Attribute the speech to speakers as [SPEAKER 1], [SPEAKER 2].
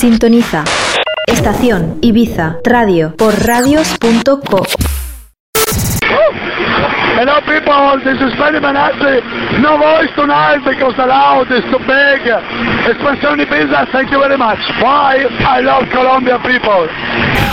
[SPEAKER 1] Sintoniza Estación Ibiza Radio por radios.co.
[SPEAKER 2] Hello people, this is Benny Benassi. No voice tonight because the loud is too big. Espansione Ibiza, thank you very much. Bye, I love Colombia people.